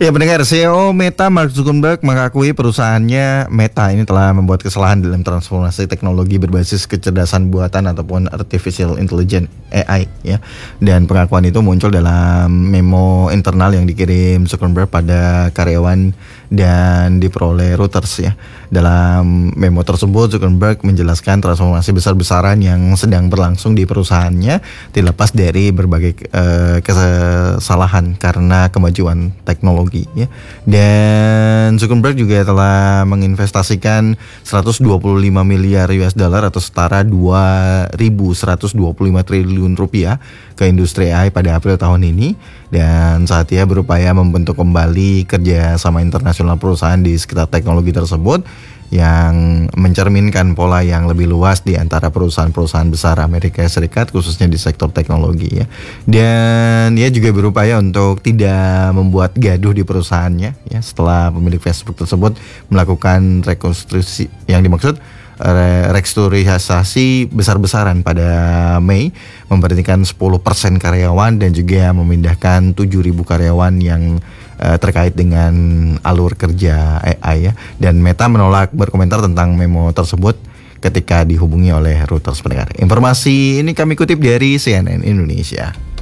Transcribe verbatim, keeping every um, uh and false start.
Ya pendengar, C E O Meta Mark Zuckerberg mengakui perusahaannya Meta ini telah membuat kesalahan dalam transformasi teknologi berbasis kecerdasan buatan ataupun artificial intelligence A I ya. Dan pengakuan itu muncul dalam memo internal yang dikirim Zuckerberg pada karyawan dan diperoleh Reuters ya. Dalam memo tersebut Zuckerberg menjelaskan transformasi besar-besaran yang sedang berlangsung di perusahaannya dilepas dari berbagai uh, kesalahan karena kemajuan teknologi ya. Dan Zuckerberg juga telah menginvestasikan seratus dua puluh lima miliar U S dollar atau setara dua ribu seratus dua puluh lima triliun rupiah ke industri A I pada April tahun ini, dan saat ia berupaya membentuk kembali kerja sama internasional perusahaan di sekitar teknologi tersebut yang mencerminkan pola yang lebih luas di antara perusahaan-perusahaan besar Amerika Serikat khususnya di sektor teknologi ya. Dan ia juga berupaya untuk tidak membuat gaduh di perusahaannya ya setelah pemilik Facebook tersebut melakukan rekonstruksi yang dimaksud restrukturisasi besar-besaran pada Mei, memberhentikan sepuluh persen karyawan dan juga memindahkan tujuh ribu karyawan yang uh, terkait dengan alur kerja A I ya. Dan Meta menolak berkomentar tentang memo tersebut ketika dihubungi oleh Reuters pendengar. Informasi ini kami kutip dari C N N Indonesia.